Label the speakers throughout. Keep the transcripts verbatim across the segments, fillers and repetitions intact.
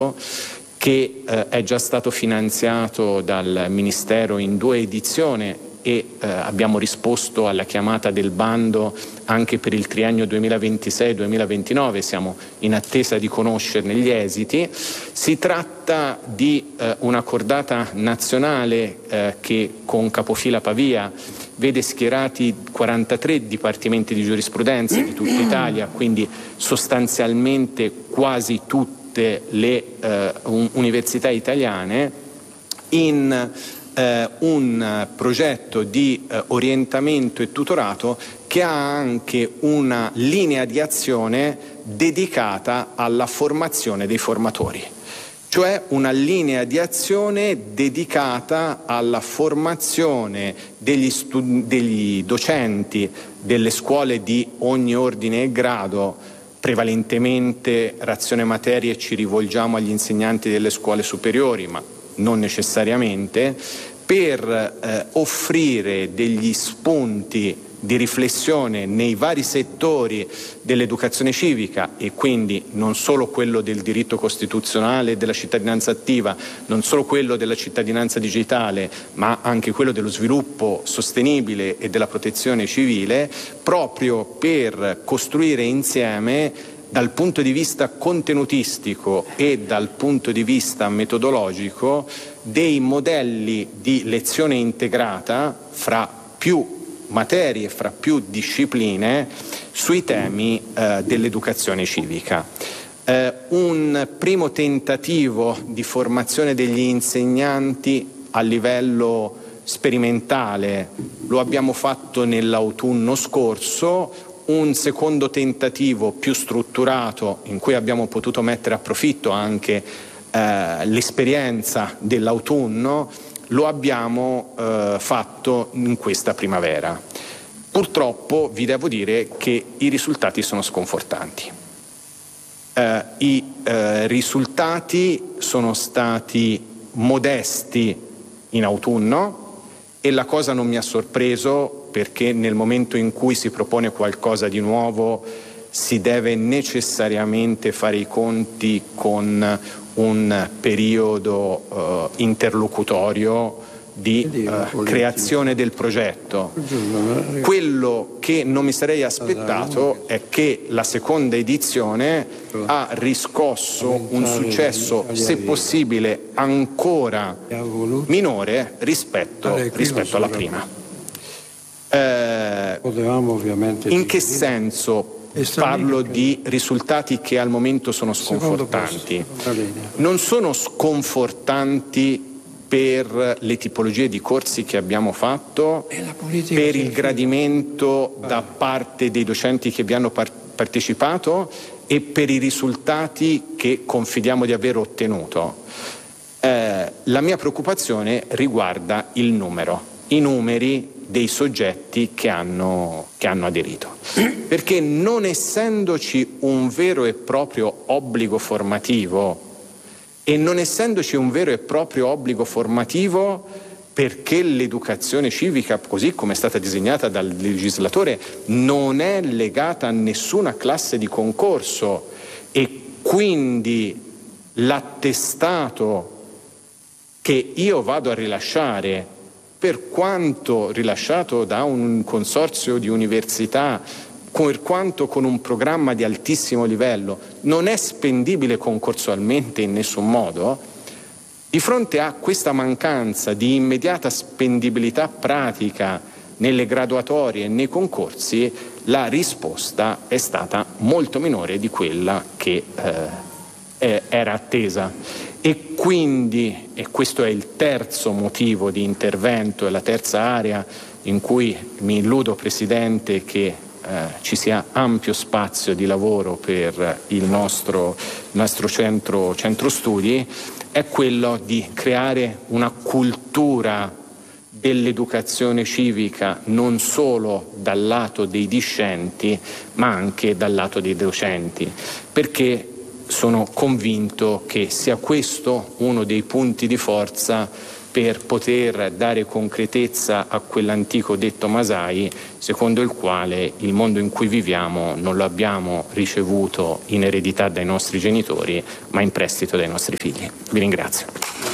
Speaker 1: che eh, è già stato finanziato dal Ministero in due edizioni e eh, abbiamo risposto alla chiamata del bando anche per il triennio duemilaventisei duemilaventinove, siamo in attesa di conoscerne gli esiti. Si tratta di eh, una cordata nazionale eh, che con capofila Pavia vede schierati quarantatré dipartimenti di giurisprudenza di tutta Italia, quindi sostanzialmente quasi tutte le eh, università italiane, in eh, un progetto di eh, orientamento e tutorato che ha anche una linea di azione dedicata alla formazione dei formatori, cioè una linea di azione dedicata alla formazione degli, stud- degli docenti delle scuole di ogni ordine e grado. Prevalentemente razione materie ci rivolgiamo agli insegnanti delle scuole superiori, ma non necessariamente, per eh, offrire degli spunti di riflessione nei vari settori dell'educazione civica, e quindi non solo quello del diritto costituzionale e della cittadinanza attiva, non solo quello della cittadinanza digitale, ma anche quello dello sviluppo sostenibile e della protezione civile, proprio per costruire insieme, dal punto di vista contenutistico e dal punto di vista metodologico, dei modelli di lezione integrata fra più materie, fra più discipline sui temi eh, dell'educazione civica. Eh, un primo tentativo di formazione degli insegnanti a livello sperimentale lo abbiamo fatto nell'autunno scorso, un secondo tentativo più strutturato in cui abbiamo potuto mettere a profitto anche eh, l'esperienza dell'autunno lo abbiamo eh, fatto in questa primavera. Purtroppo vi devo dire che i risultati sono sconfortanti. Eh, I eh, risultati sono stati modesti in autunno e la cosa non mi ha sorpreso, perché nel momento in cui si propone qualcosa di nuovo si deve necessariamente fare i conti con un periodo uh, interlocutorio di uh, creazione del progetto. Quello che non mi sarei aspettato è che la seconda edizione ha riscosso un successo, se possibile, ancora minore rispetto, rispetto alla prima. Eh, in che senso parlo di risultati che al momento sono sconfortanti? Non sono sconfortanti per le tipologie di corsi che abbiamo fatto, per il gradimento da parte dei docenti che vi hanno par- partecipato e per i risultati che confidiamo di aver ottenuto. Eh, la mia preoccupazione riguarda il numero, i numeri dei soggetti che hanno, che hanno aderito. Perché non essendoci un vero e proprio obbligo formativo, e non essendoci un vero e proprio obbligo formativo perché l'educazione civica, così come è stata disegnata dal legislatore, non è legata a nessuna classe di concorso, e quindi l'attestato che io vado a rilasciare, per quanto rilasciato da un consorzio di università, per quanto con un programma di altissimo livello, non è spendibile concorsualmente in nessun modo, di fronte a questa mancanza di immediata spendibilità pratica nelle graduatorie e nei concorsi, la risposta è stata molto minore di quella che eh, era attesa. E quindi, e questo è il terzo motivo di intervento e la terza area in cui mi illudo, Presidente, che eh, ci sia ampio spazio di lavoro per il nostro, nostro centro, centro studi, è quello di creare una cultura dell'educazione civica non solo dal lato dei discenti ma anche dal lato dei docenti, perché sono convinto che sia questo uno dei punti di forza per poter dare concretezza a quell'antico detto Masai, secondo il quale il mondo in cui viviamo non lo abbiamo ricevuto in eredità dai nostri genitori, ma in prestito dai nostri figli. Vi ringrazio.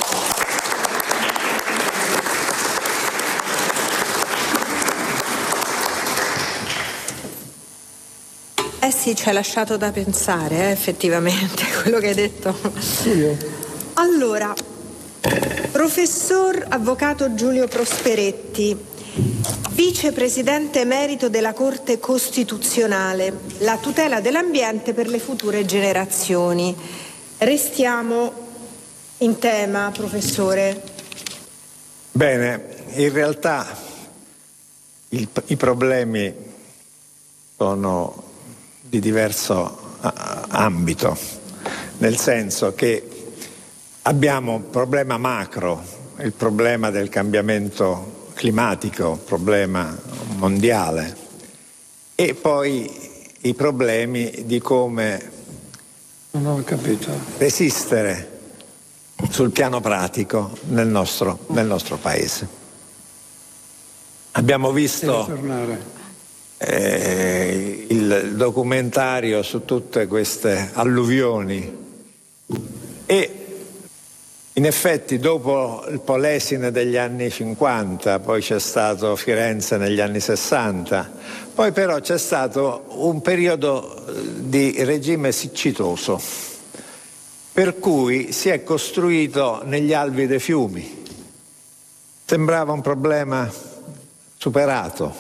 Speaker 2: Eh sì, ci ha lasciato da pensare, eh, effettivamente, quello che hai detto. Allora, professor avvocato Giulio Prosperetti, vicepresidente emerito della Corte Costituzionale, la tutela dell'ambiente per le future generazioni. Restiamo in tema, professore.
Speaker 3: Bene, in realtà il, i problemi sono di diverso ambito, nel senso che abbiamo un problema macro, il problema del cambiamento climatico, problema mondiale, e poi i problemi di come
Speaker 4: non ho capito.
Speaker 3: resistere sul piano pratico nel nostro, nel nostro paese. Abbiamo visto Eh, il documentario su tutte queste alluvioni e in effetti dopo il Polesine degli anni cinquanta, poi c'è stato Firenze negli anni sessanta, poi però c'è stato un periodo di regime siccitoso, per cui si è costruito negli alvi dei fiumi. Sembrava un problema superato.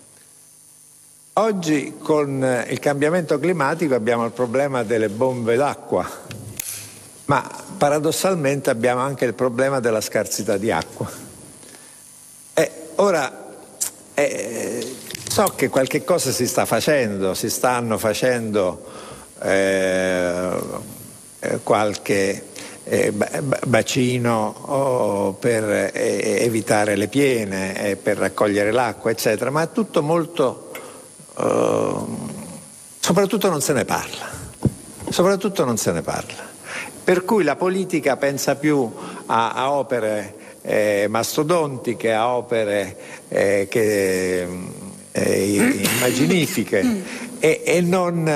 Speaker 3: Oggi con il cambiamento climatico abbiamo il problema delle bombe d'acqua, ma paradossalmente abbiamo anche il problema della scarsità di acqua. E ora eh, so che qualche cosa si sta facendo, si stanno facendo eh, qualche eh, bacino oh, per eh, evitare le piene, eh, per raccogliere l'acqua, eccetera, ma è tutto molto Uh, soprattutto non se ne parla, soprattutto non se ne parla. Per cui la politica pensa più a, a opere eh, mastodontiche, a opere eh, che, eh, immaginifiche e, e non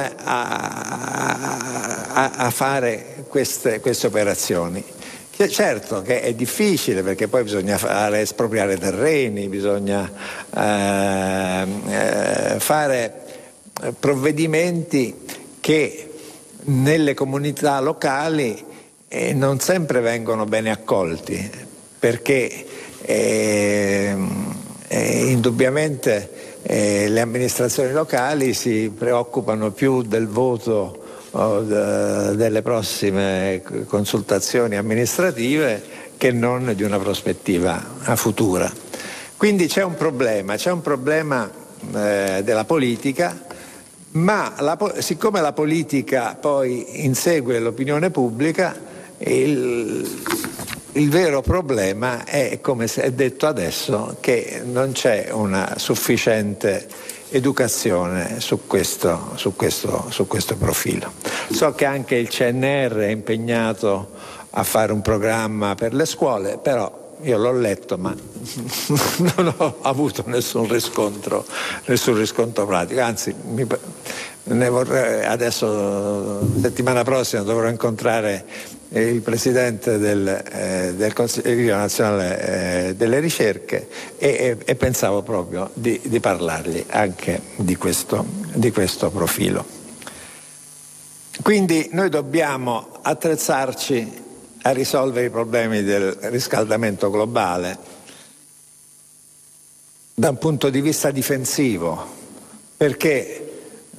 Speaker 3: a, a, a fare queste, queste operazioni. Certo che è difficile perché poi bisogna fare espropriare terreni, bisogna eh, eh, fare provvedimenti che nelle comunità locali eh, non sempre vengono bene accolti, perché eh, eh, indubbiamente eh, le amministrazioni locali si preoccupano più del voto o de, delle prossime consultazioni amministrative che non di una prospettiva futura. Quindi c'è un problema, c'è un problema eh, della politica, ma la, siccome la politica poi insegue l'opinione pubblica, il, il vero problema è, come si è detto adesso, che non c'è una sufficiente educazione su questo, su questo, su questo profilo. So che anche il C N R è impegnato a fare un programma per le scuole, però io l'ho letto ma non ho avuto nessun riscontro, nessun riscontro pratico, anzi mi, ne vorrei, adesso settimana prossima dovrò incontrare il presidente del, eh, del Consiglio nazionale eh, delle ricerche e, e, e pensavo proprio di, di parlargli anche di questo, di questo profilo. Quindi noi dobbiamo attrezzarci a risolvere i problemi del riscaldamento globale da un punto di vista difensivo, perché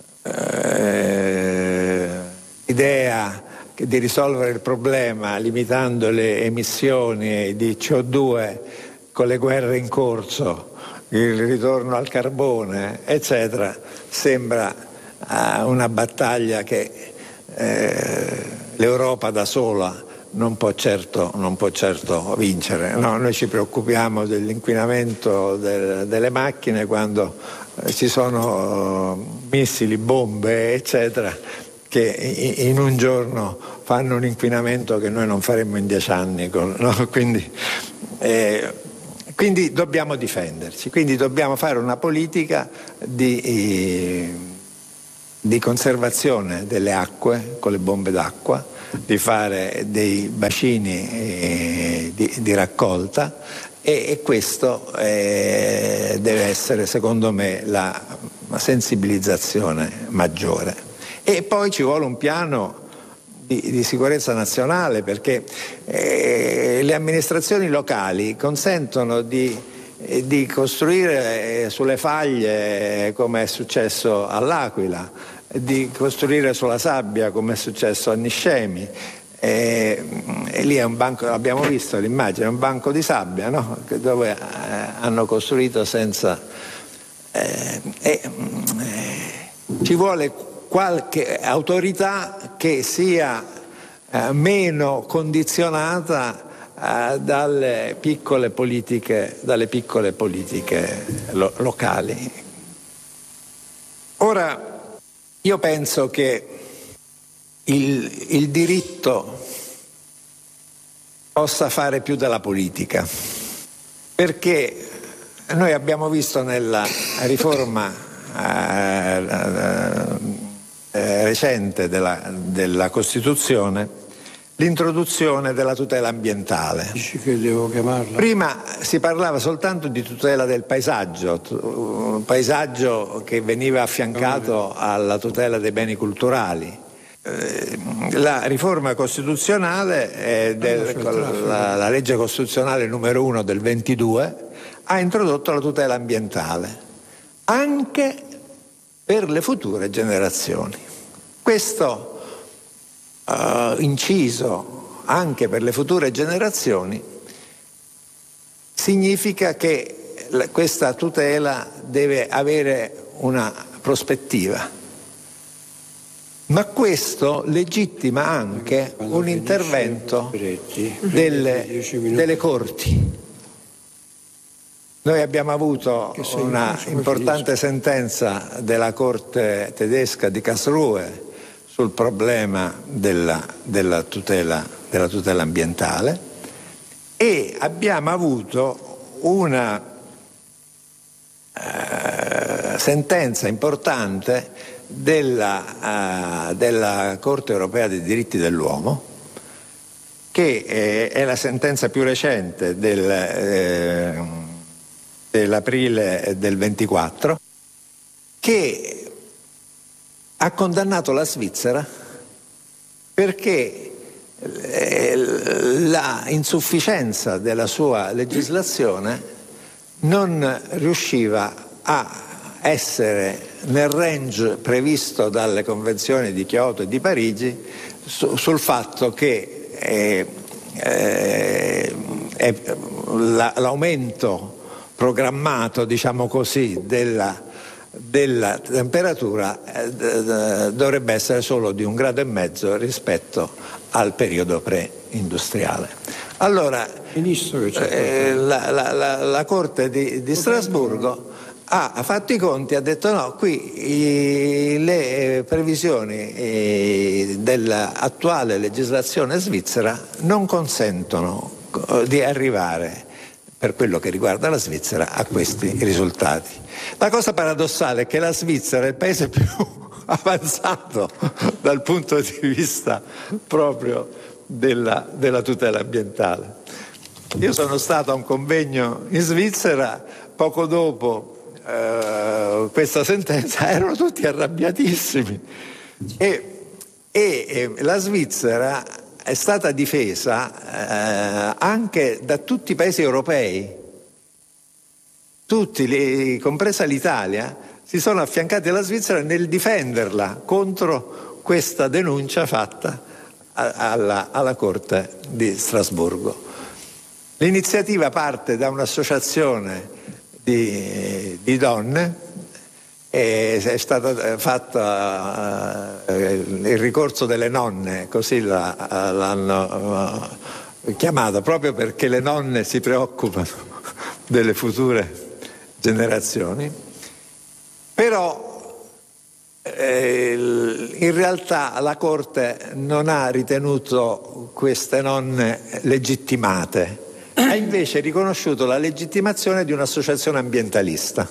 Speaker 3: eh, l'idea di risolvere il problema limitando le emissioni di C O due con le guerre in corso, il ritorno al carbone, eccetera, sembra uh, una battaglia che eh, l'Europa da sola non può certo, non può certo vincere. No, noi ci preoccupiamo dell'inquinamento del, delle macchine quando eh, ci sono uh, missili, bombe, eccetera, che in un giorno fanno un inquinamento che noi non faremmo in dieci anni. No? Quindi Eh, quindi dobbiamo difenderci, quindi dobbiamo fare una politica di, eh, di conservazione delle acque con le bombe d'acqua, di fare dei bacini eh, di, di raccolta e, e questo eh, deve essere, secondo me, la, la sensibilizzazione maggiore. E poi ci vuole un piano di, di sicurezza nazionale, perché eh, le amministrazioni locali consentono di, eh, di costruire sulle faglie, come è successo all'Aquila, di costruire sulla sabbia, come è successo a Niscemi. E, e lì è un banco, abbiamo visto l'immagine, è un banco di sabbia, no? Dove eh, hanno costruito senza eh, e, eh, ci vuole qualche autorità che sia eh, meno condizionata eh, dalle piccole politiche dalle piccole politiche lo- locali. Ora, io penso che il, il diritto possa fare più della politica, perché noi abbiamo visto nella riforma eh, eh, recente della, della Costituzione l'introduzione della tutela ambientale.
Speaker 4: Dici che devo chiamarla?
Speaker 3: Prima si parlava soltanto di tutela del paesaggio, un paesaggio che veniva affiancato alla tutela dei beni culturali. La riforma costituzionale, eh, del, la, la legge costituzionale numero uno del ventidue, ha introdotto la tutela ambientale anche per le future generazioni. Questo Uh, inciso anche per le future generazioni significa che l- questa tutela deve avere una prospettiva, ma questo legittima anche un intervento delle, delle corti. Noi abbiamo avuto una importante sentenza della Corte tedesca di Karlsruhe sul problema della, della, tutela, della tutela ambientale, e abbiamo avuto una eh, sentenza importante della, uh, della Corte europea dei diritti dell'uomo, che eh, è la sentenza più recente del, eh, dell'aprile del ventiquattro, che ha condannato la Svizzera perché la insufficienza della sua legislazione non riusciva a essere nel range previsto dalle convenzioni di Kyoto e di Parigi su, sul fatto che eh, eh, eh, la, l'aumento programmato, diciamo così, della della temperatura eh, dovrebbe essere solo di un grado e mezzo rispetto al periodo pre-industriale. Allora,
Speaker 4: Ministro, che
Speaker 3: eh, la, la, la, la Corte di, di Strasburgo ha fatto i conti, ha detto no, qui i, le previsioni eh, dell'attuale legislazione svizzera non consentono di arrivare, per quello che riguarda la Svizzera, a questi risultati. La cosa paradossale è che la Svizzera è il paese più avanzato dal punto di vista proprio della, della tutela ambientale. Io sono stato a un convegno in Svizzera poco dopo eh, questa sentenza, erano tutti arrabbiatissimi e, e, e la Svizzera è stata difesa eh, anche da tutti i paesi europei. Tutti, li, compresa l'Italia, si sono affiancati alla Svizzera nel difenderla contro questa denuncia fatta a, alla, alla Corte di Strasburgo. L'iniziativa parte da un'associazione di, di donne, e è stato fatto uh, il ricorso delle nonne, così la, uh, l'hanno uh, chiamato, proprio perché le nonne si preoccupano delle future generazioni. Però eh, in realtà la Corte non ha ritenuto queste nonne legittimate ha invece riconosciuto la legittimazione di un'associazione ambientalista.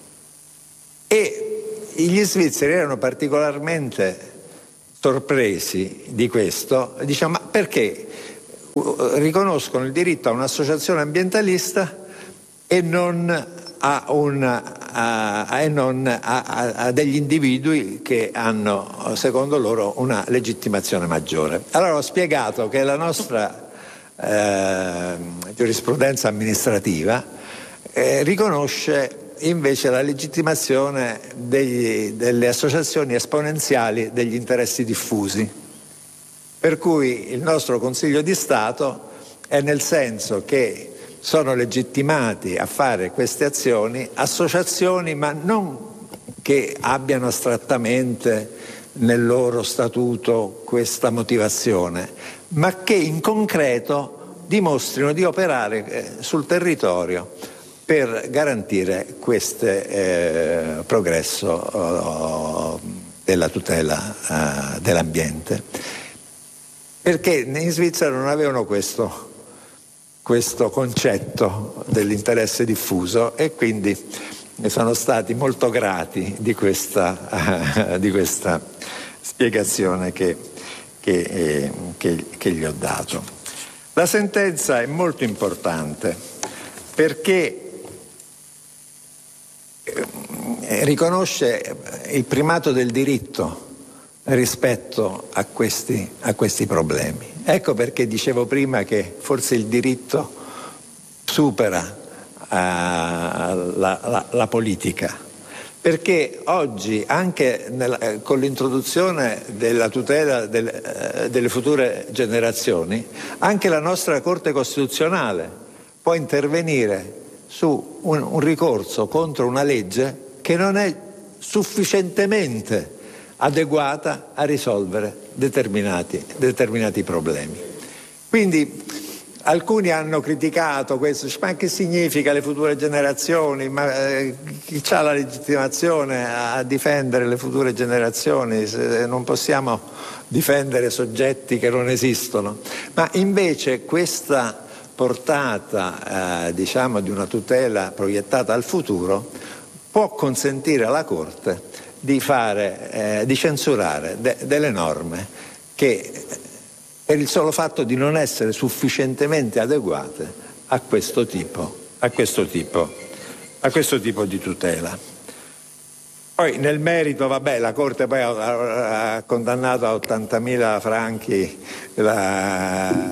Speaker 3: E gli svizzeri erano particolarmente sorpresi di questo, diciamo, ma perché riconoscono il diritto a un'associazione ambientalista e non a, un, a, a, e non a, a, a degli individui che hanno, secondo loro, una legittimazione maggiore. Allora ho spiegato che la nostra eh, giurisprudenza amministrativa eh, riconosce invece la legittimazione degli, delle associazioni esponenziali degli interessi diffusi, per cui il nostro Consiglio di Stato è nel senso che sono legittimati a fare queste azioni associazioni, ma non che abbiano astrattamente nel loro statuto questa motivazione, ma che in concreto dimostrino di operare eh, sul territorio per garantire questo eh, progresso oh, della tutela eh, dell'ambiente. Perché in Svizzera non avevano questo, questo concetto dell'interesse diffuso e quindi sono stati molto grati di questa, uh, di questa spiegazione che, che, eh, che, che gli ho dato. La sentenza è molto importante perché riconosce il primato del diritto rispetto a questi, a questi problemi. Ecco perché dicevo prima che forse il diritto supera uh, la, la, la politica, perché oggi anche nella, eh, con l'introduzione della tutela del, eh, delle future generazioni, anche la nostra Corte Costituzionale può intervenire su un, un ricorso contro una legge che non è sufficientemente adeguata a risolvere determinati, determinati problemi. Quindi alcuni hanno criticato questo, ma che significa le future generazioni? Ma eh, chi ha la legittimazione a difendere le future generazioni? Se non possiamo difendere soggetti che non esistono. Ma invece questa portata eh, diciamo di una tutela proiettata al futuro può consentire alla Corte di fare, eh, di censurare de- delle norme che per il solo fatto di non essere sufficientemente adeguate a questo tipo, a questo tipo, a questo tipo di tutela. Poi nel merito, vabbè, la Corte poi ha, ha condannato a ottantamila franchi la,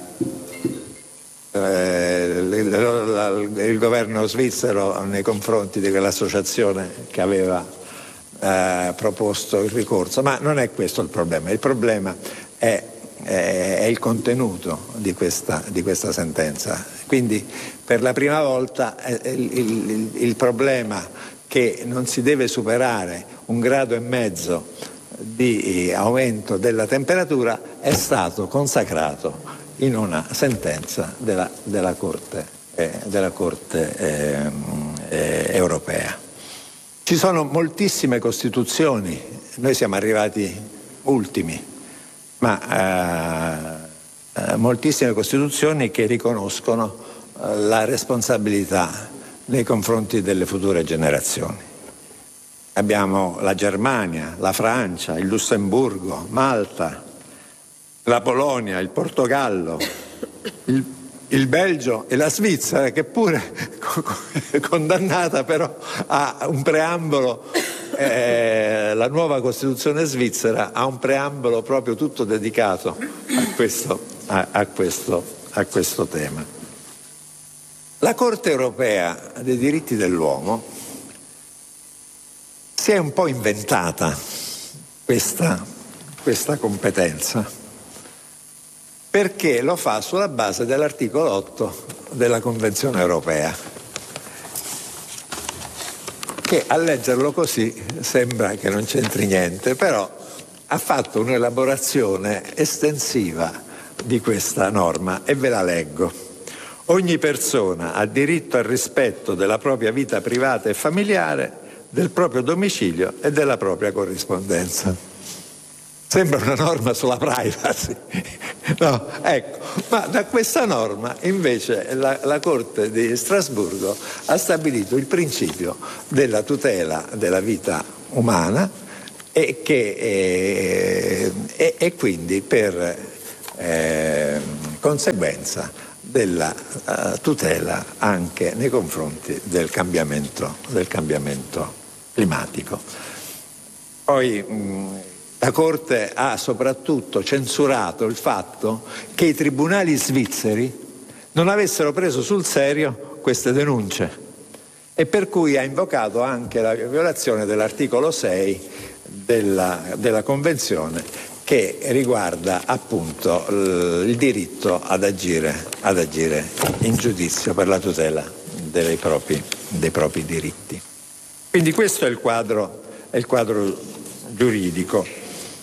Speaker 3: eh, il, la, il governo svizzero nei confronti di quell'associazione che aveva Eh, proposto il ricorso, ma non è questo il problema. Il problema è, è, è il contenuto di questa, di questa sentenza. Quindi per la prima volta eh, il, il, il problema che non si deve superare un grado e mezzo di aumento della temperatura è stato consacrato in una sentenza della, della Corte, eh, della Corte eh, eh, europea. Ci sono moltissime Costituzioni, noi siamo arrivati ultimi, ma eh, moltissime Costituzioni che riconoscono eh, la responsabilità nei confronti delle future generazioni. Abbiamo la Germania, la Francia, il Lussemburgo, Malta, la Polonia, il Portogallo, il il Belgio e la Svizzera, che pure condannata però a un preambolo, eh, la nuova Costituzione svizzera ha un preambolo proprio tutto dedicato a questo, a, a questo, a questo tema. La Corte europea dei diritti dell'uomo si è un po' inventata questa, questa competenza, perché lo fa sulla base dell'articolo otto della Convenzione europea, che a leggerlo così sembra che non c'entri niente, però ha fatto un'elaborazione estensiva di questa norma e ve la leggo. Ogni persona ha diritto al rispetto della propria vita privata e familiare, del proprio domicilio e della propria corrispondenza. Sembra una norma sulla privacy, no? Ecco, ma da questa norma invece la, la Corte di Strasburgo ha stabilito il principio della tutela della vita umana e, che, eh, e, e quindi per eh, conseguenza della uh, tutela anche nei confronti del cambiamento, del cambiamento climatico. Poi mh, la Corte ha soprattutto censurato il fatto che i tribunali svizzeri non avessero preso sul serio queste denunce e per cui ha invocato anche la violazione dell'articolo sei della, della Convenzione che riguarda appunto il diritto ad agire, ad agire in giudizio per la tutela dei propri, dei propri diritti. Quindi questo è il quadro, è il quadro giuridico.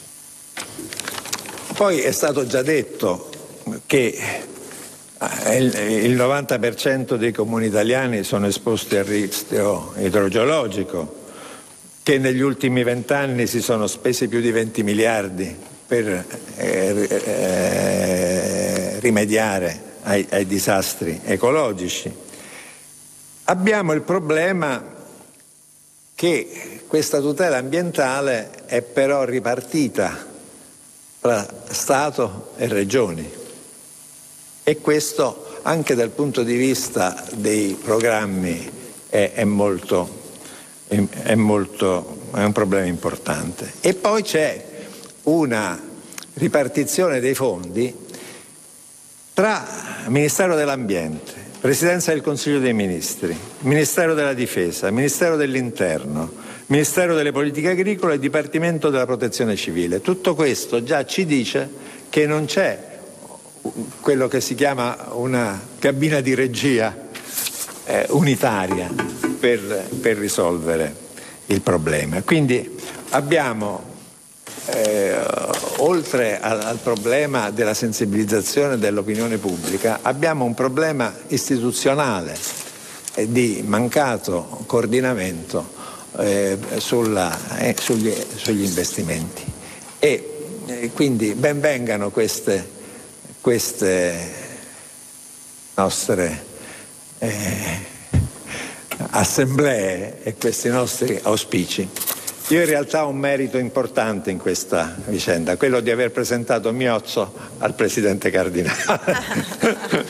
Speaker 3: Poi è stato già detto che il novanta per cento dei comuni italiani sono esposti al rischio idrogeologico, che negli ultimi vent'anni si sono spesi più di venti miliardi per eh, eh, rimediare ai, ai disastri ecologici. Abbiamo il problema che questa tutela ambientale è però ripartita tra Stato e Regioni e questo anche dal punto di vista dei programmi è, è, molto, è, è, molto, è un problema importante. E poi c'è una ripartizione dei fondi tra Ministero dell'Ambiente, Presidenza del Consiglio dei Ministri, Ministero della Difesa, Ministero dell'Interno, Ministero delle Politiche Agricole e Dipartimento della Protezione Civile. Tutto questo già ci dice che non c'è quello che si chiama una cabina di regia eh, unitaria per, per risolvere il problema. Quindi abbiamo, eh, oltre al, al problema della sensibilizzazione dell'opinione pubblica, abbiamo un problema istituzionale eh, di mancato coordinamento Eh, sulla, eh, sugli, sugli investimenti e eh, quindi ben vengano queste, queste nostre eh, assemblee e questi nostri auspici. Io in realtà ho un merito importante in questa vicenda, quello di aver presentato Miozzo al Presidente Cardinale.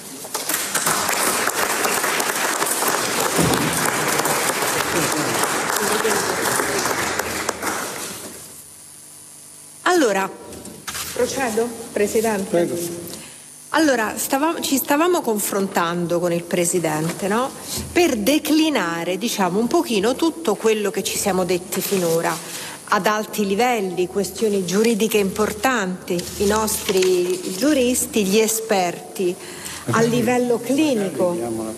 Speaker 2: Allora, procedo, Presidente?
Speaker 4: Prego.
Speaker 2: Allora, stavamo, ci stavamo confrontando con il Presidente, no? Per declinare, diciamo, un pochino tutto quello che ci siamo detti finora, ad alti livelli, questioni giuridiche importanti, i nostri giuristi, gli esperti, a livello clinico.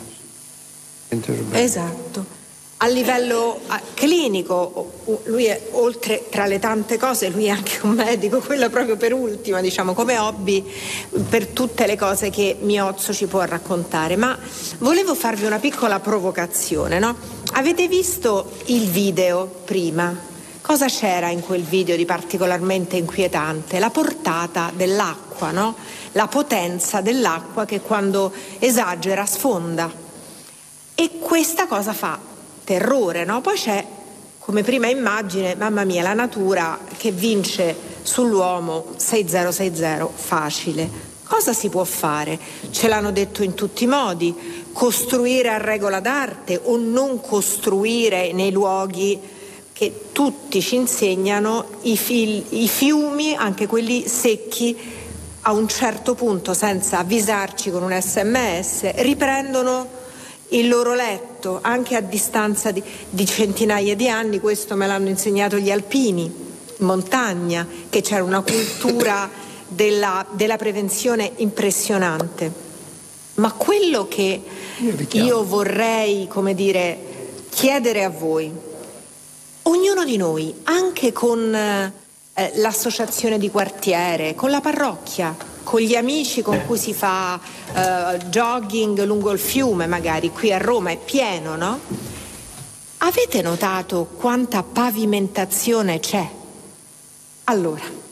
Speaker 2: Esatto. A livello clinico, lui è, oltre tra le tante cose, lui è anche un medico, quella proprio per ultima, diciamo, come hobby, per tutte le cose che Miozzo ci può raccontare. Ma volevo farvi una piccola provocazione, no? Avete visto il video prima? Cosa c'era in quel video di particolarmente inquietante? La portata dell'acqua, no? La potenza dell'acqua che quando esagera sfonda. E questa cosa fa terrore, no? Poi c'è come prima immagine, mamma mia, la natura che vince sull'uomo sei zero sei zero, facile. Cosa si può fare? Ce l'hanno detto in tutti i modi, costruire a regola d'arte o non costruire nei luoghi che tutti ci insegnano, i, fil- i fiumi, anche quelli secchi, a un certo punto, senza avvisarci con un sms, riprendono il loro letto, anche a distanza di, di centinaia di anni. Questo me l'hanno insegnato gli alpini, in montagna, che c'era una cultura della, della prevenzione impressionante. Ma quello che io vorrei, come dire, chiedere a voi, ognuno di noi, anche con eh, l'associazione di quartiere, con la parrocchia, con gli amici con cui si fa uh, jogging lungo il fiume, magari qui a Roma è pieno, no? Avete notato quanta pavimentazione c'è? Allora,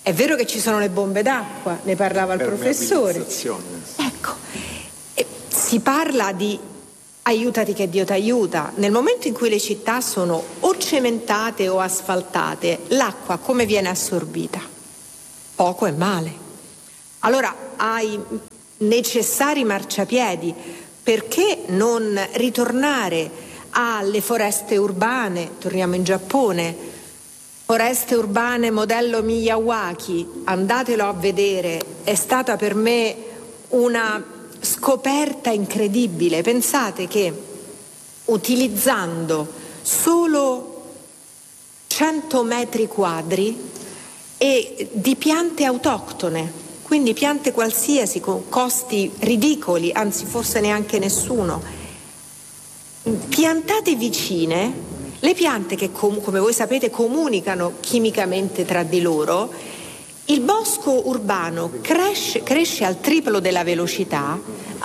Speaker 2: È vero che ci sono le bombe d'acqua, ne parlava il professore. Ecco, e si parla di aiutati che Dio t'aiuta. Nel momento in cui le città sono o cementate o asfaltate, l'acqua come viene assorbita? Poco e male. Allora, ai necessari marciapiedi, perché non ritornare alle foreste urbane? Torniamo in Giappone. Foreste urbane modello Miyawaki, andatelo a vedere, è stata per me una scoperta incredibile. Pensate che utilizzando solo cento metri quadri e di piante autoctone, quindi piante qualsiasi con costi ridicoli, anzi forse neanche nessuno, piantate vicine, le piante che com- come voi sapete comunicano chimicamente tra di loro, il bosco urbano cresce, cresce al triplo della velocità,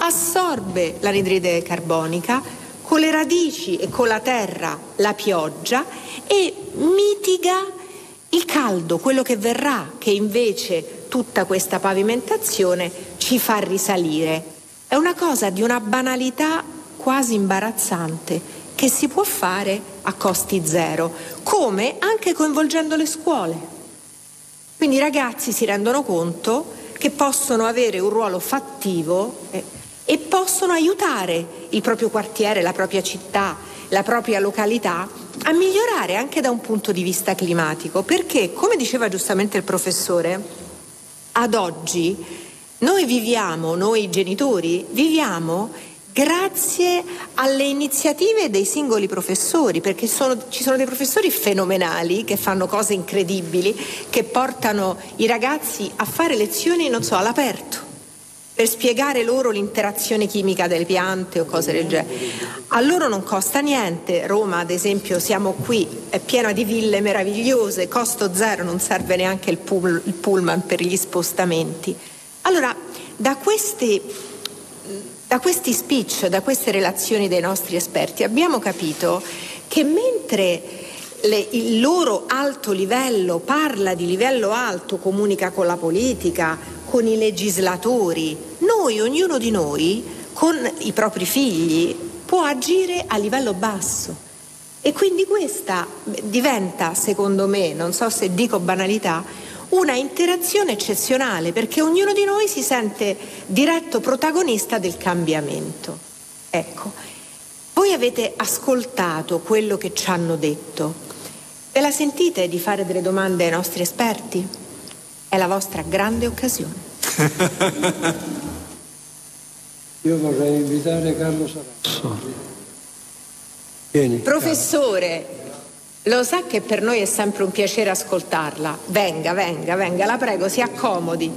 Speaker 2: assorbe l'anidride carbonica, con le radici e con la terra la pioggia e mitiga il caldo, quello che verrà, che invece tutta questa pavimentazione ci fa risalire. È una cosa di una banalità quasi imbarazzante, che si può fare a costi zero, come anche coinvolgendo le scuole. Quindi i ragazzi si rendono conto che possono avere un ruolo fattivo eh, e possono aiutare il proprio quartiere, la propria città, la propria località a migliorare anche da un punto di vista climatico, perché, come diceva giustamente il professore, ad oggi noi viviamo, noi genitori, viviamo grazie alle iniziative dei singoli professori, perché sono, ci sono dei professori fenomenali che fanno cose incredibili, che portano i ragazzi a fare lezioni, non so, all'aperto, per spiegare loro l'interazione chimica delle piante o cose del genere. A loro non costa niente. Roma, ad esempio, siamo qui, è piena di ville meravigliose, costo zero, non serve neanche il, pull, il pullman per gli spostamenti. Allora, da queste Da questi speech, da queste relazioni dei nostri esperti, abbiamo capito che mentre le, il loro alto livello parla di livello alto, comunica con la politica, con i legislatori, noi, ognuno di noi, con i propri figli, può agire a livello basso. E quindi questa diventa, secondo me, non so se dico banalità, una interazione eccezionale, perché ognuno di noi si sente diretto protagonista del cambiamento. Ecco, voi avete ascoltato quello che ci hanno detto. Ve la sentite di fare delle domande ai nostri esperti? È la vostra grande occasione.
Speaker 4: Io vorrei invitare Carlo Sarasso. Vieni.
Speaker 2: Professore, lo sa che per noi è sempre un piacere ascoltarla. Venga, venga, venga, la prego, si accomodi.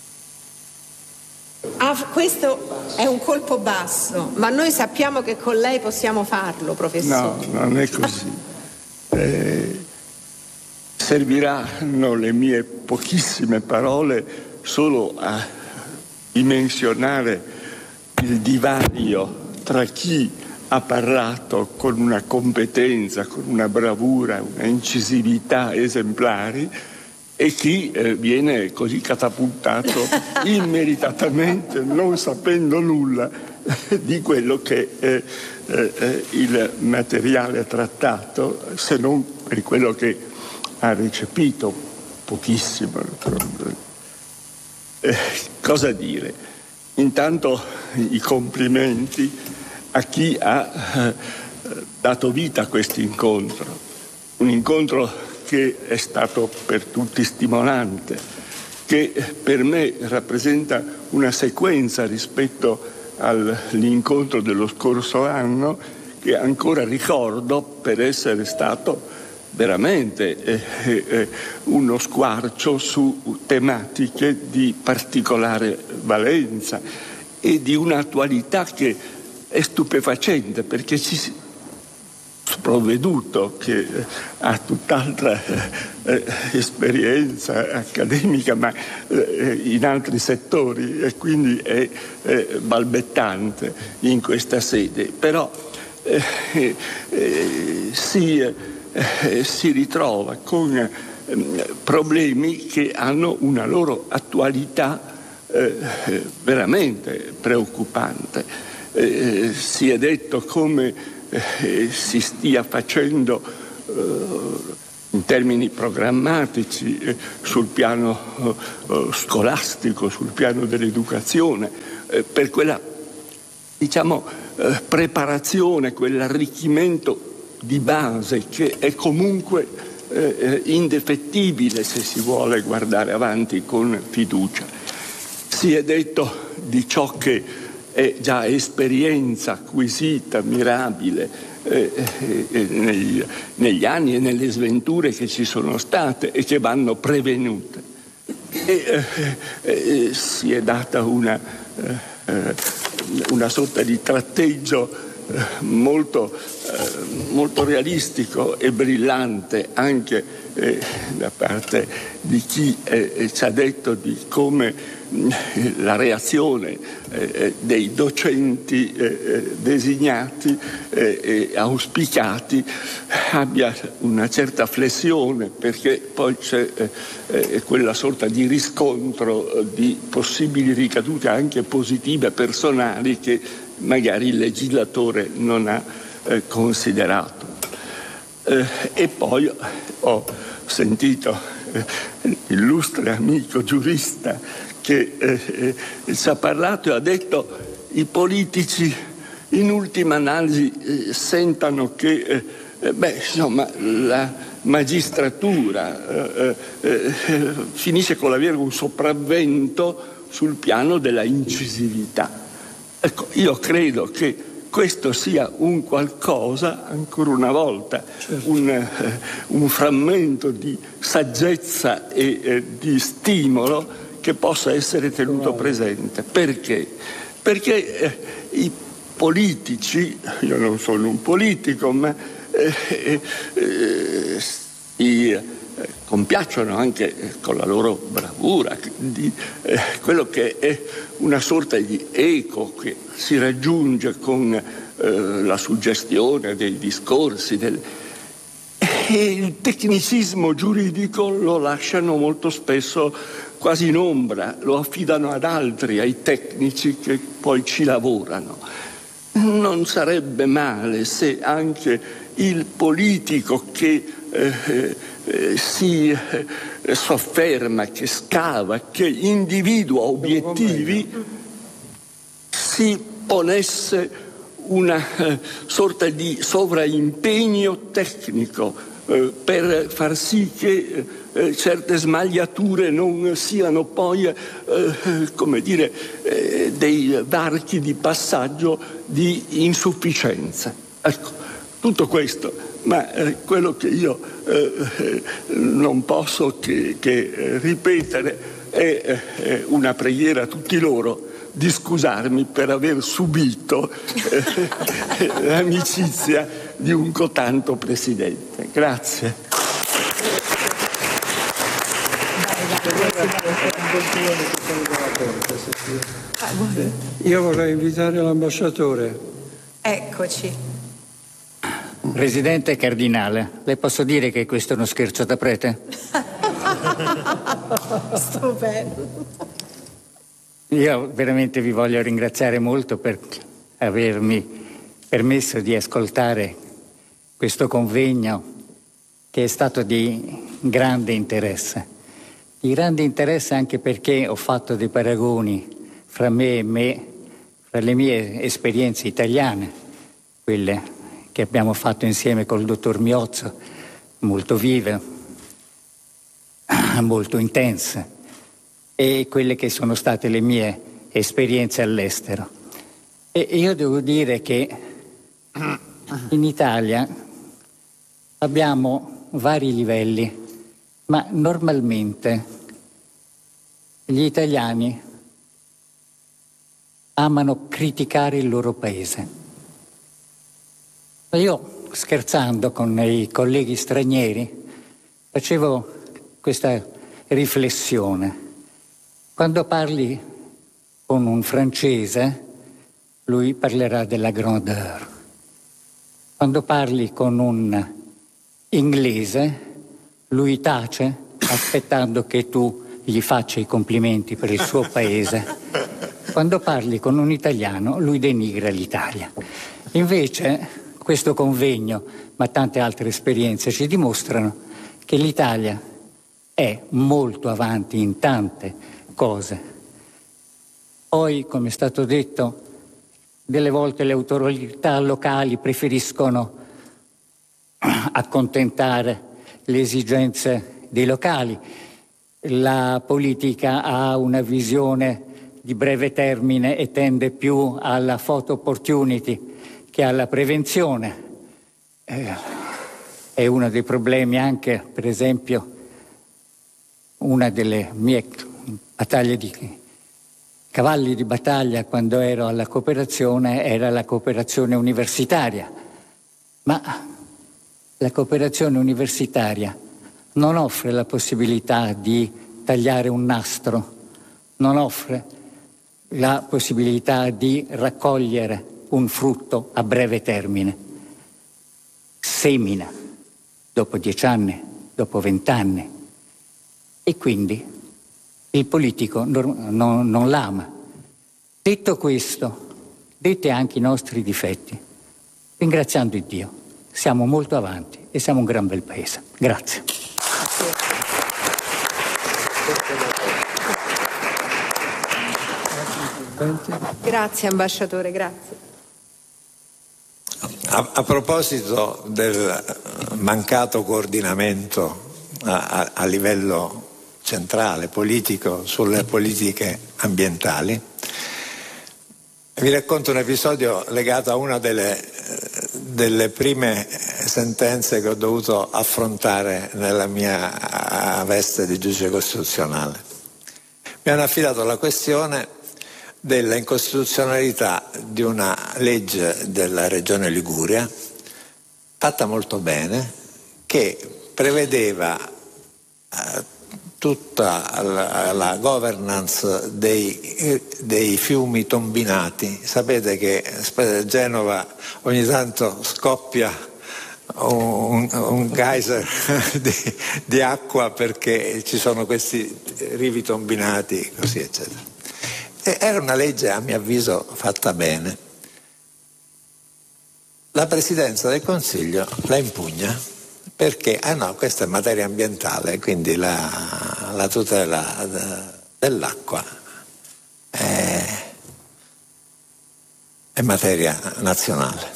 Speaker 2: Ah, questo è un colpo basso, ma noi sappiamo che con lei possiamo farlo, professore.
Speaker 5: No, non è così. Eh, serviranno le mie pochissime parole solo a dimensionare il divario tra chi ha parlato con una competenza, con una bravura, una incisività esemplari e chi eh, viene così catapultato immeritatamente, non sapendo nulla di quello che è eh, il materiale trattato, se non per quello che ha recepito, pochissimo. Eh, cosa dire? Intanto i complimenti a chi ha eh, dato vita a questo incontro, un incontro che è stato per tutti stimolante, che per me rappresenta una sequenza rispetto all'incontro dello scorso anno, che ancora ricordo per essere stato veramente eh, eh, uno squarcio su tematiche di particolare valenza e di un'attualità che è stupefacente, perché ci si sprovveduto che ha tutt'altra eh, esperienza accademica, ma eh, in altri settori, e quindi è eh, balbettante in questa sede, però eh, eh, si, eh, si ritrova con problemi che hanno una loro attualità eh, veramente preoccupante. Eh, si è detto come eh, si stia facendo eh, in termini programmatici eh, sul piano eh, scolastico, sul piano dell'educazione, eh, per quella, diciamo, eh, preparazione, quell'arricchimento di base che è comunque eh, indefettibile se si vuole guardare avanti con fiducia. Si è detto di ciò che è già esperienza acquisita, mirabile, eh, eh, negli, negli anni e nelle sventure che ci sono state e che vanno prevenute. E eh, eh, si è data una, eh, una sorta di tratteggio eh, molto, eh, molto realistico e brillante anche eh, da parte di chi eh, ci ha detto di come la reazione eh, dei docenti eh, designati e eh, auspicati abbia una certa flessione, perché poi c'è eh, quella sorta di riscontro eh, di possibili ricadute anche positive personali che magari il legislatore non ha eh, considerato. Eh, e poi ho sentito eh, l'illustre amico giurista che eh, eh, ci ha parlato e ha detto i politici in ultima analisi eh, sentano che eh, beh, insomma, la magistratura eh, eh, finisce con l'avere un sopravvento sul piano della incisività. Ecco, io credo che questo sia un qualcosa, ancora una volta, certo. un, eh, un frammento di saggezza e eh, di stimolo che possa essere tenuto presente. Perché? Perché eh, i politici, io non sono un politico, ma eh, eh, eh, si eh, compiacciono anche con la loro bravura di eh, quello che è una sorta di eco che si raggiunge con eh, la suggestione dei discorsi, del... e il tecnicismo giuridico lo lasciano molto spesso quasi in ombra, lo affidano ad altri, ai tecnici che poi ci lavorano. Non sarebbe male se anche il politico che eh, eh, si eh, sofferma, che scava, che individua obiettivi, si ponesse una eh, sorta di sovraimpegno tecnico eh, per far sì che Eh, certe smagliature non siano poi, eh, come dire, eh, dei varchi di passaggio di insufficienza. Ecco, tutto questo, ma eh, quello che io eh, non posso che, che ripetere è eh, una preghiera a tutti loro di scusarmi per aver subito eh, l'amicizia di un cotanto presidente. Grazie.
Speaker 4: Io vorrei invitare l'ambasciatore.
Speaker 2: Eccoci.
Speaker 6: Presidente Cardinale, le posso dire che questo è uno scherzo da prete?
Speaker 2: Stupendo.
Speaker 6: Io veramente vi voglio ringraziare molto per avermi permesso di ascoltare questo convegno che è stato di grande interesse. Di grande interesse anche perché ho fatto dei paragoni fra me e me, fra le mie esperienze italiane, quelle che abbiamo fatto insieme col dottor Miozzo, molto vive, molto intense, e quelle che sono state le mie esperienze all'estero. E io devo dire che in Italia abbiamo vari livelli, ma normalmente gli italiani amano criticare il loro paese. Io, scherzando con i colleghi stranieri, facevo questa riflessione. Quando parli con un francese, lui parlerà della grandeur. Quando parli con un inglese, lui tace aspettando che tu gli faccia i complimenti per il suo paese. Quando parli con un italiano, lui denigra l'Italia. Invece, questo convegno, ma tante altre esperienze, ci dimostrano che l'Italia è molto avanti in tante cose. Poi, come è stato detto, delle volte le autorità locali preferiscono accontentare le esigenze dei locali. La politica ha una visione di breve termine e tende più alla photo opportunity che alla prevenzione. Eh, è uno dei problemi anche, per esempio, una delle mie battaglie di cavalli di battaglia quando ero alla cooperazione era la cooperazione universitaria. Ma la cooperazione universitaria non offre la possibilità di tagliare un nastro, non offre la possibilità di raccogliere un frutto a breve termine. Semina dopo dieci anni, dopo vent'anni. E quindi il politico non, non, non l'ama. Detto questo, detti anche i nostri difetti, ringraziando il Dio, siamo molto avanti e siamo un gran bel paese. Grazie.
Speaker 2: Grazie ambasciatore, grazie.
Speaker 3: A, a proposito del mancato coordinamento a, a, a livello centrale, politico, sulle politiche ambientali, vi racconto un episodio legato a una delle, delle prime sentenze che ho dovuto affrontare nella mia veste di giudice costituzionale. Mi hanno affidato la questione della incostituzionalità di una legge della Regione Liguria, fatta molto bene, che prevedeva eh, tutta la, la governance dei, dei fiumi tombinati. Sapete che a Genova ogni tanto scoppia un, un geyser di, di acqua perché ci sono questi rivi tombinati, così eccetera. E era una legge, a mio avviso, fatta bene. La Presidenza del Consiglio la impugna perché, ah no, questa è materia ambientale, quindi la, la tutela dell'acqua è, è materia nazionale.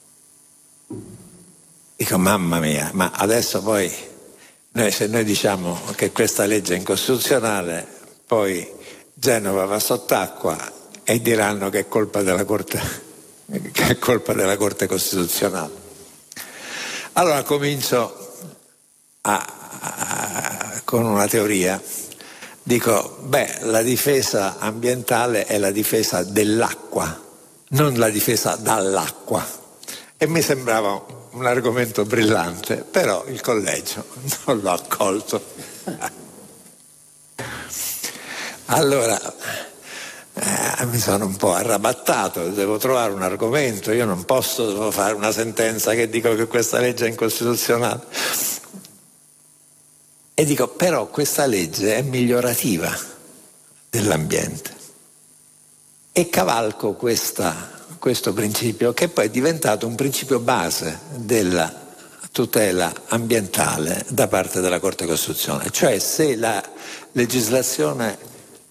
Speaker 3: Dico, mamma mia, ma adesso poi, noi, se noi diciamo che questa legge è incostituzionale, poi Genova va sott'acqua e diranno che è colpa della Corte, che è colpa della Corte Costituzionale. Allora comincio a, a, con una teoria. Dico, beh, la difesa ambientale è la difesa dell'acqua, non la difesa dall'acqua. E mi sembrava un argomento brillante, però il collegio non l'ho accolto. Allora eh, mi sono un po' arrabattato, devo trovare un argomento, io non posso fare una sentenza che dico che questa legge è incostituzionale. E dico, però questa legge è migliorativa dell'ambiente. E cavalco questa, questo principio, che poi è diventato un principio base della tutela ambientale da parte della Corte Costituzionale. Cioè, se la legislazione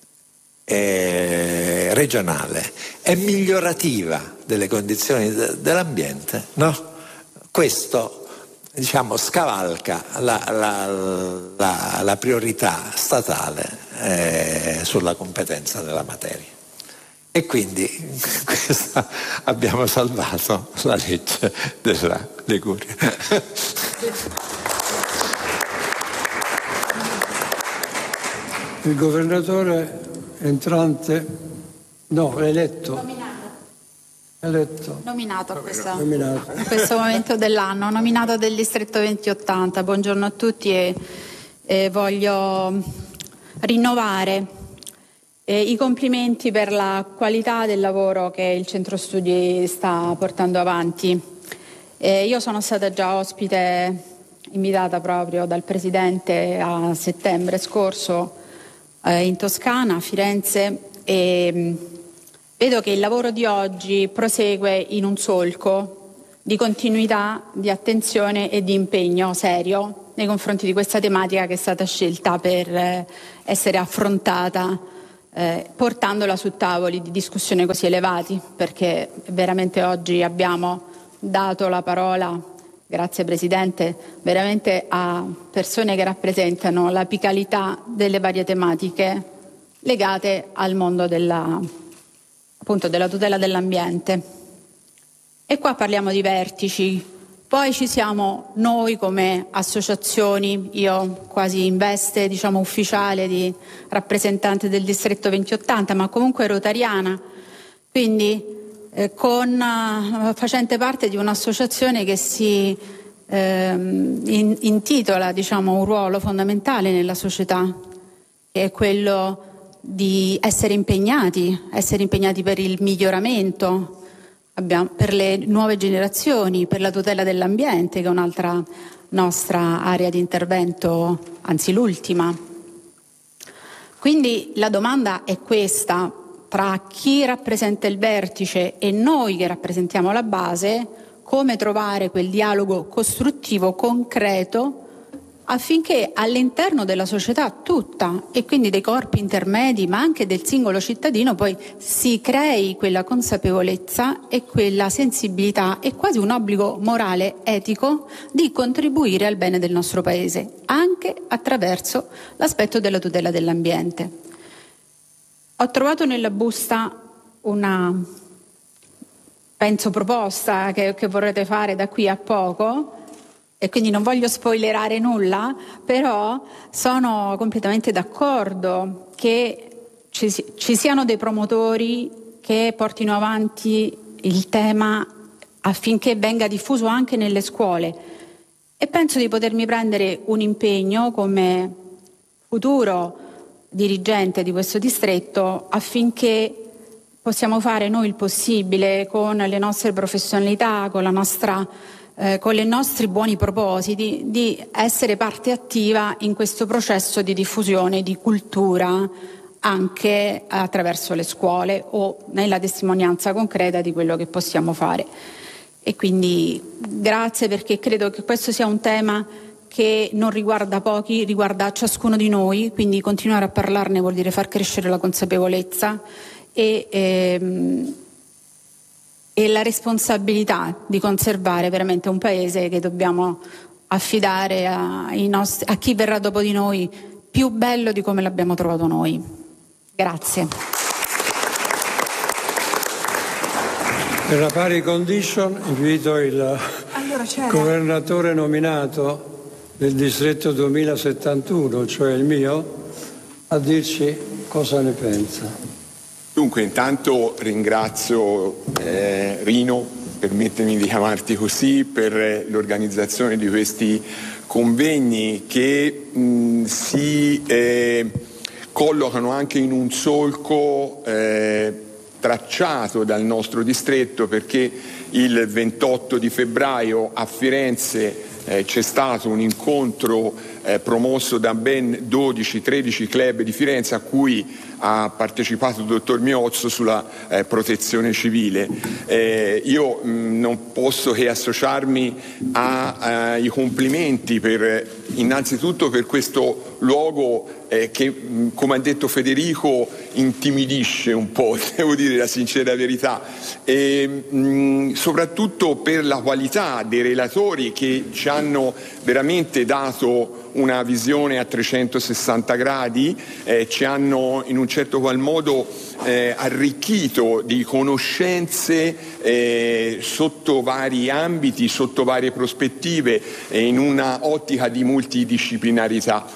Speaker 3: eh, regionale è migliorativa delle condizioni de- dell'ambiente, no? Questo, diciamo, scavalca la, la, la, la priorità statale eh, sulla competenza della materia. E quindi questa, abbiamo salvato la legge della Liguria.
Speaker 4: Il governatore entrante, no, eletto.
Speaker 7: Nominato.
Speaker 4: Eletto.
Speaker 7: Nominato a questo,
Speaker 4: Nominato.
Speaker 7: a questo momento dell'anno, nominato del distretto venti ottanta. Buongiorno a tutti e, e voglio rinnovare eh, i complimenti per la qualità del lavoro che il Centro Studi sta portando avanti. Eh, io sono stata già ospite invitata proprio dal Presidente a settembre scorso eh, in Toscana, a Firenze, e mh, vedo che il lavoro di oggi prosegue in un solco di continuità, di attenzione e di impegno serio nei confronti di questa tematica che è stata scelta per eh, essere affrontata, eh, portandola su tavoli di discussione così elevati, perché veramente oggi abbiamo dato la parola, grazie Presidente, veramente a persone che rappresentano l'apicalità delle varie tematiche legate al mondo della, appunto, della tutela dell'ambiente. E qua parliamo di vertici, poi ci siamo noi come associazioni, io quasi in veste diciamo ufficiale di rappresentante del distretto venti ottanta, ma comunque rotariana, quindi eh, con, uh, facente parte di un'associazione che si eh, in, intitola diciamo un ruolo fondamentale nella società, che è quello di essere impegnati, essere impegnati per il miglioramento, abbiamo, per le nuove generazioni, per la tutela dell'ambiente, che è un'altra nostra area di intervento, anzi l'ultima. Quindi la domanda è questa: tra chi rappresenta il vertice e noi che rappresentiamo la base, come trovare quel dialogo costruttivo, concreto, affinché all'interno della società tutta, e quindi dei corpi intermedi, ma anche del singolo cittadino, poi si crei quella consapevolezza e quella sensibilità e quasi un obbligo morale, etico, di contribuire al bene del nostro Paese, anche attraverso l'aspetto della tutela dell'ambiente. Ho trovato nella busta una, penso, proposta che, che vorrete fare da qui a poco, e quindi non voglio spoilerare nulla, però sono completamente d'accordo che ci, ci siano dei promotori che portino avanti il tema affinché venga diffuso anche nelle scuole, e penso di potermi prendere un impegno come futuro dirigente di questo distretto affinché possiamo fare noi il possibile con le nostre professionalità, con la nostra Eh, con i nostri buoni propositi, di essere parte attiva in questo processo di diffusione di cultura anche attraverso le scuole o nella testimonianza concreta di quello che possiamo fare. E quindi grazie, perché credo che questo sia un tema che non riguarda pochi, riguarda ciascuno di noi, quindi continuare a parlarne vuol dire far crescere la consapevolezza e ehm, e la responsabilità di conservare veramente un paese che dobbiamo affidare ai nostri, a chi verrà dopo di noi, più bello di come l'abbiamo trovato noi. Grazie.
Speaker 4: Per la pari condition invito il
Speaker 2: allora,
Speaker 4: governatore nominato del distretto duemilasettantuno, cioè il mio, a dirci cosa ne pensa.
Speaker 8: Dunque, intanto ringrazio eh, Rino, permettimi di chiamarti così, per l'organizzazione di questi convegni che mh, si eh, collocano anche in un solco eh, tracciato dal nostro distretto, perché il ventotto di febbraio a Firenze eh, c'è stato un incontro eh, promosso da ben dodici tredici club di Firenze, a cui ha partecipato il dottor Miozzo, sulla eh, protezione civile. Eh, io mh, non posso che associarmi ai complimenti per, innanzitutto per questo luogo eh, che, mh, come ha detto Federico, intimidisce un po', devo dire la sincera verità, e mh, soprattutto per la qualità dei relatori che ci hanno veramente dato una visione a trecentosessanta gradi, eh, ci hanno in un certo qual modo eh, arricchito di conoscenze eh, sotto vari ambiti, sotto varie prospettive, eh, in una ottica di multidisciplinarità.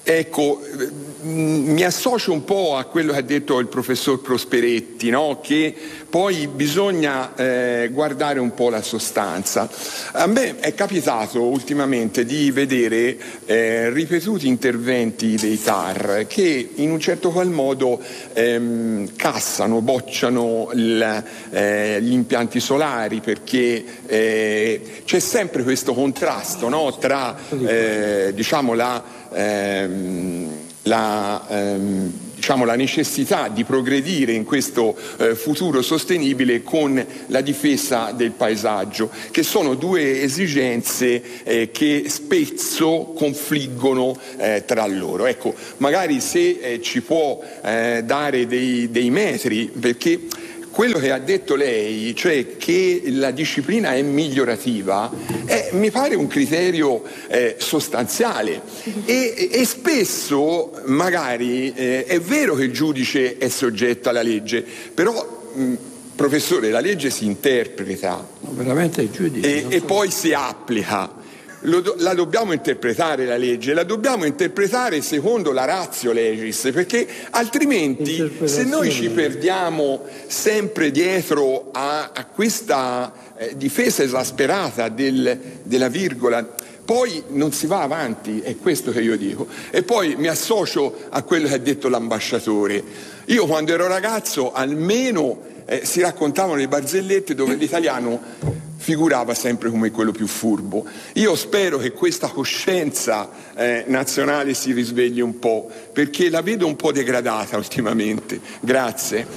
Speaker 8: ecco, mi associo un po' a quello che ha detto il professor Prosperetti, no? Che poi bisogna eh, guardare un po' la sostanza. A me è capitato ultimamente di vedere eh, ripetuti interventi dei T A R che in un certo qual modo ehm, cassano, bocciano il, eh, gli impianti solari, perché eh, c'è sempre questo contrasto, no? Tra eh, diciamo la ehm, La, ehm, diciamo, la necessità di progredire in questo eh, futuro sostenibile con la difesa del paesaggio, che sono due esigenze eh, che spesso confliggono eh, tra loro. Ecco, magari se eh, ci può eh, dare dei, dei metri, perché quello che ha detto lei, cioè che la disciplina è migliorativa, eh, mi pare un criterio eh, sostanziale e, e spesso magari eh, è vero che il giudice è soggetto alla legge, però mh, professore, la legge si interpreta,
Speaker 4: veramente il giudice,
Speaker 8: e, e poi si applica. Lo, la dobbiamo interpretare la legge, la dobbiamo interpretare secondo la ratio legis, perché altrimenti se noi ci perdiamo sempre dietro a, a questa eh, difesa esasperata del, della virgola, poi non si va avanti, è questo che io dico. E poi mi associo a quello che ha detto l'ambasciatore. Io quando ero ragazzo almeno eh, si raccontavano le barzellette dove l'italiano figurava sempre come quello più furbo. Io spero che questa coscienza eh, nazionale si risvegli un po', perché la vedo un po' degradata ultimamente. Grazie.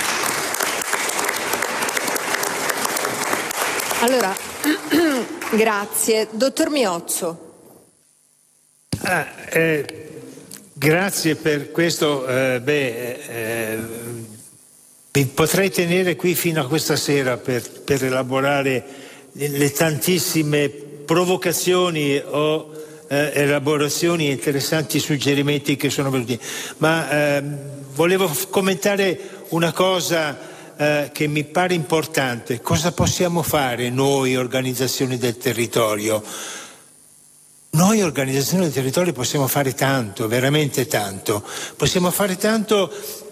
Speaker 2: Allora, grazie. Dottor Miozzo.
Speaker 9: Ah, eh, grazie per questo. Eh, beh, eh, mi potrei tenere qui fino a questa sera per, per elaborare le tantissime provocazioni o eh, elaborazioni, interessanti suggerimenti che sono venuti. Ma eh, volevo commentare una cosa eh, che mi pare importante. Cosa possiamo fare noi, organizzazioni del territorio? Noi, organizzazioni del territorio, possiamo fare tanto, veramente tanto. Possiamo fare tanto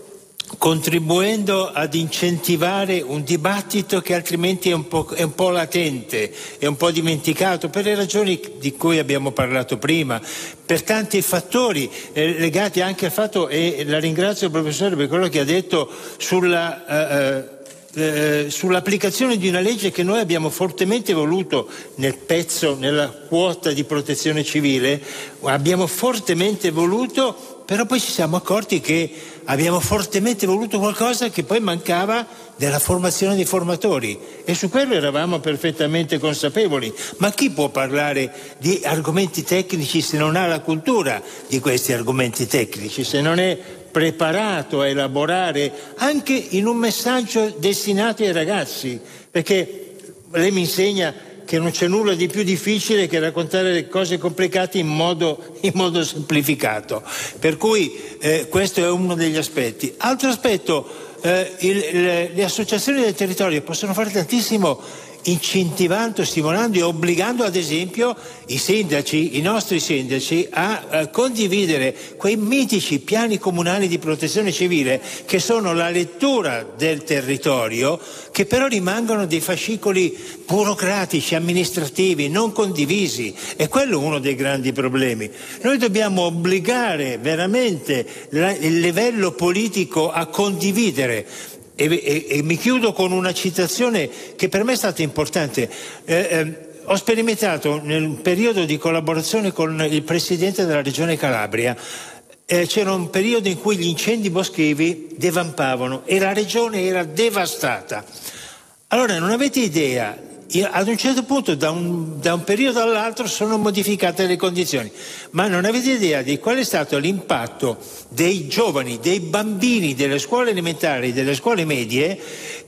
Speaker 9: contribuendo ad incentivare un dibattito che altrimenti è un po', è un po' latente, è un po' dimenticato, per le ragioni di cui abbiamo parlato prima, per tanti fattori eh, legati anche al fatto, e la ringrazio il professore per quello che ha detto sulla eh, eh, sull'applicazione di una legge che noi abbiamo fortemente voluto nel pezzo, nella quota di protezione civile, abbiamo fortemente voluto, però poi ci siamo accorti che abbiamo fortemente voluto qualcosa che poi mancava della formazione dei formatori, e su quello eravamo perfettamente consapevoli. Ma chi può parlare di argomenti tecnici se non ha la cultura di questi argomenti tecnici, se non è preparato a elaborare anche in un messaggio destinato ai ragazzi? Perché lei mi insegna che non c'è nulla di più difficile che raccontare le cose complicate in modo, in modo semplificato. Per cui eh, questo è uno degli aspetti. Altro aspetto, eh, il, le, le associazioni del territorio possono fare tantissimo incentivando, stimolando e obbligando ad esempio i sindaci, i nostri sindaci, a, a condividere quei mitici piani comunali di protezione civile che sono la lettura del territorio, che però rimangono dei fascicoli burocratici, amministrativi, non condivisi, e quello è uno dei grandi problemi. Noi dobbiamo obbligare veramente la, il livello politico a condividere. E, e, e mi chiudo con una citazione che per me è stata importante. Eh, eh, ho sperimentato nel periodo di collaborazione con il presidente della regione Calabria, eh, c'era un periodo in cui gli incendi boschivi devampavano e la regione era devastata. Allora, non avete idea, ad un certo punto da un, da un periodo all'altro sono modificate le condizioni, ma non avete idea di qual è stato l'impatto dei giovani, dei bambini delle scuole elementari, delle scuole medie,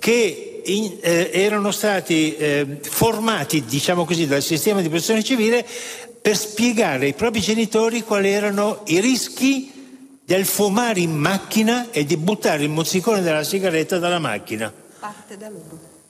Speaker 9: che in, eh, erano stati eh, formati, diciamo così, dal sistema di protezione civile per spiegare ai propri genitori quali erano i rischi del fumare in macchina e di buttare il mozzicone della sigaretta dalla macchina.
Speaker 2: Parte da loro.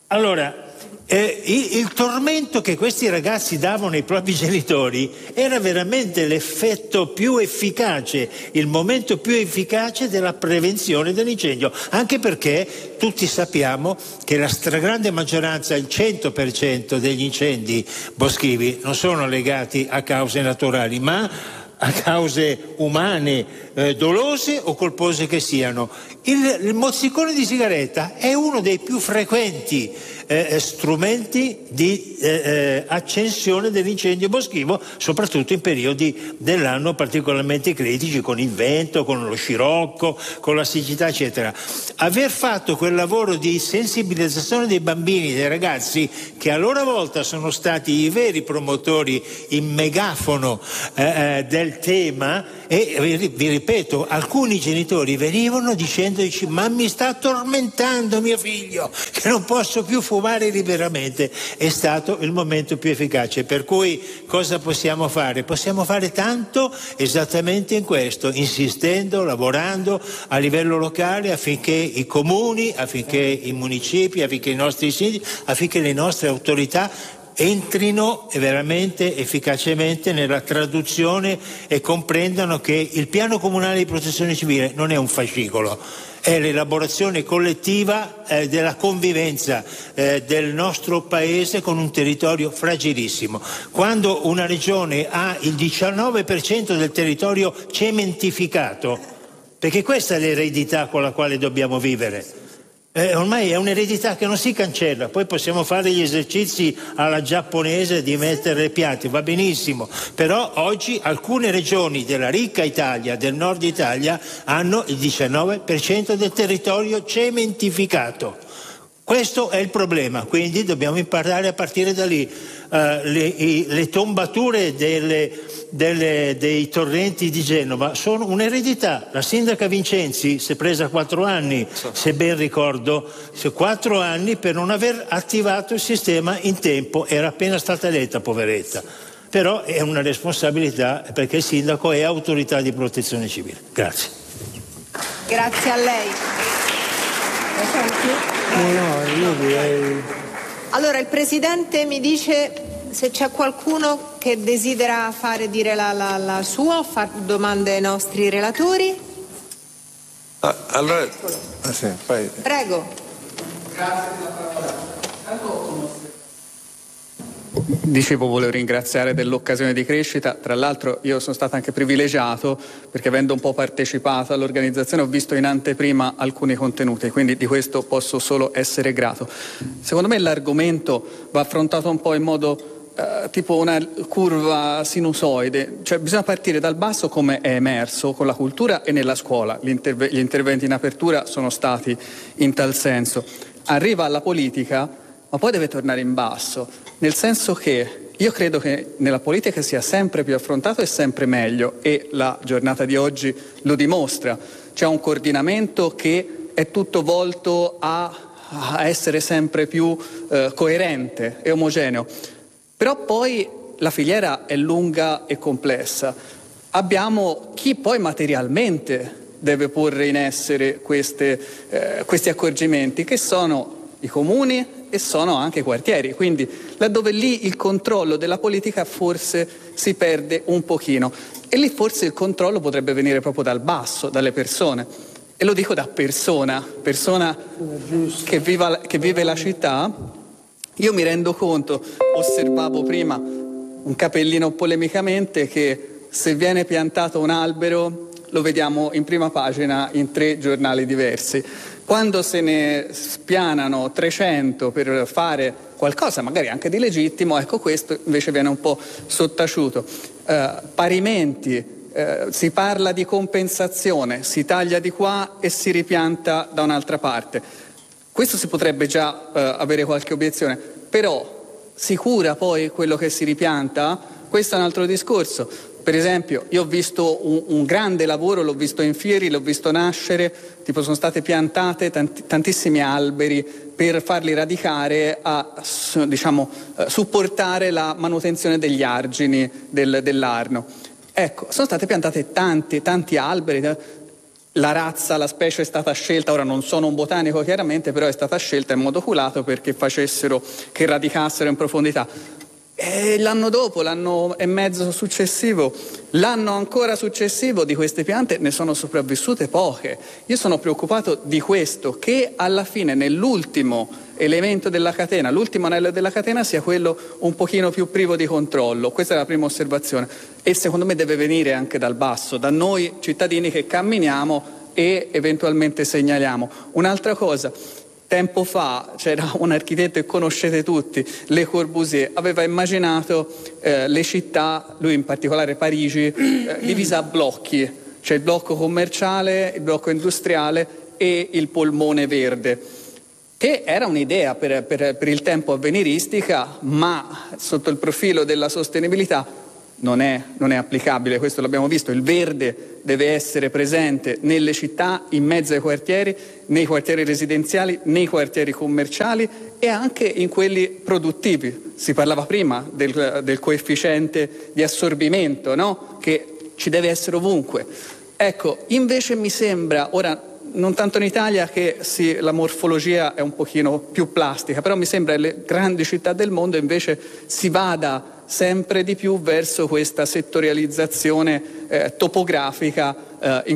Speaker 9: Allora, Eh, il, il tormento che questi ragazzi davano ai propri genitori era veramente l'effetto più efficace, il momento più efficace della prevenzione dell'incendio, anche perché tutti sappiamo che la stragrande maggioranza, il cento per cento degli incendi boschivi non sono legati a cause naturali, ma a cause umane, eh, dolose o colpose che siano. Il, il mozzicone di sigaretta è uno dei più frequenti eh, strumenti di eh, eh, accensione dell'incendio boschivo, soprattutto in periodi dell'anno particolarmente critici, con il vento, con lo scirocco, con la siccità, eccetera. Aver fatto quel lavoro di sensibilizzazione dei bambini, dei ragazzi, che a loro volta sono stati i veri promotori in megafono eh, del tema, e vi ripeto, alcuni genitori venivano dicendoci: ma mi sta tormentando mio figlio, che non posso più fumare liberamente. È stato il momento più efficace, per cui cosa possiamo fare? Possiamo fare tanto esattamente in questo, insistendo, lavorando a livello locale affinché i comuni, affinché i municipi, affinché i nostri sindaci, affinché le nostre autorità entrino veramente efficacemente nella traduzione e comprendano che il piano comunale di protezione civile non è un fascicolo, è l'elaborazione collettiva eh, della convivenza eh, del nostro paese con un territorio fragilissimo. Quando una regione ha il diciannove per cento del territorio cementificato, perché questa è l'eredità con la quale dobbiamo vivere. Eh, ormai è un'eredità che non si cancella, poi possiamo fare gli esercizi alla giapponese di mettere piatti, va benissimo, però oggi alcune regioni della ricca Italia, del nord Italia, hanno il diciannove per cento del territorio cementificato. Questo è il problema, quindi dobbiamo imparare a partire da lì. Uh, le, i, le tombature delle, delle, dei torrenti di Genova sono un'eredità. La sindaca Vincenzi si è presa quattro anni, se ben ricordo, quattro anni per non aver attivato il sistema in tempo, era appena stata eletta, poveretta. Però è una responsabilità, perché il sindaco è autorità di protezione civile. Grazie.
Speaker 2: Grazie a lei.
Speaker 4: No, no, io direi...
Speaker 2: Allora, il Presidente mi dice se c'è qualcuno che desidera fare dire la, la, la sua o fare domande ai nostri relatori.
Speaker 3: Ah, allora, ah, sì, poi...
Speaker 2: Prego.
Speaker 10: Dicevo, volevo ringraziare dell'occasione di crescita. Tra l'altro io sono stato anche privilegiato perché, avendo un po' partecipato all'organizzazione, ho visto in anteprima alcuni contenuti, quindi di questo posso solo essere grato. Secondo me l'argomento va affrontato un po' in modo eh, tipo una curva sinusoide, cioè bisogna partire dal basso, come è emerso con la cultura e nella scuola. Gli, interve- gli interventi in apertura sono stati in tal senso. Arriva alla politica, ma poi deve tornare in basso, nel senso che io credo che nella politica sia sempre più affrontato e sempre meglio, e la giornata di oggi lo dimostra. C'è un coordinamento che è tutto volto a, a essere sempre più eh, coerente e omogeneo, però poi la filiera è lunga e complessa. Abbiamo chi poi materialmente deve porre in essere queste, eh, questi accorgimenti, che sono i comuni e sono anche i quartieri, quindi laddove lì il controllo della politica forse si perde un pochino, e lì forse il controllo potrebbe venire proprio dal basso, dalle persone. E lo dico da persona, persona che, viva, che vive la città. Io mi rendo conto, osservavo prima un capellino polemicamente, che se viene piantato un albero lo vediamo in prima pagina in tre giornali diversi. Quando se ne spianano trecento per fare qualcosa, magari anche di legittimo, ecco, questo invece viene un po' sottaciuto. Eh, parimenti, eh, si parla di compensazione, si taglia di qua e si ripianta da un'altra parte. Questo si potrebbe già eh, avere qualche obiezione, però si cura poi quello che si ripianta? Questo è un altro discorso. Per esempio, io ho visto un, un grande lavoro, l'ho visto in Fieri, l'ho visto nascere, tipo sono state piantate tanti, tantissimi alberi per farli radicare a, diciamo, supportare la manutenzione degli argini del, dell'Arno. Ecco, sono state piantate tanti, tanti alberi. la razza, la specie è stata scelta, ora non sono un botanico chiaramente, però è stata scelta in modo oculato perché facessero, che radicassero in profondità. E l'anno dopo, l'anno e mezzo successivo, l'anno ancora successivo di queste piante ne sono sopravvissute poche. Io sono preoccupato di questo, che alla fine nell'ultimo elemento della catena, l'ultimo anello della catena sia quello un pochino più privo di controllo. Questa è la prima osservazione e secondo me deve venire anche dal basso, da noi cittadini che camminiamo e eventualmente segnaliamo. Un'altra cosa, tempo fa c'era un architetto che conoscete tutti, Le Corbusier, aveva immaginato eh, le città, lui in particolare Parigi, eh, divisa a blocchi, cioè il blocco commerciale, il blocco industriale e il polmone verde, che era un'idea per, per, per il tempo avveniristica, ma sotto il profilo della sostenibilità non è, non è applicabile. Questo l'abbiamo visto, il verde deve essere presente nelle città, in mezzo ai quartieri, nei quartieri residenziali, nei quartieri commerciali e anche in quelli produttivi. Si parlava prima del, del coefficiente di assorbimento, no? Che ci deve essere ovunque. Ecco, invece mi sembra, ora non tanto in Italia che sì, la morfologia è un pochino più plastica, però mi sembra che le grandi città del mondo invece si vada sempre di più verso questa settorializzazione eh, topografica eh, in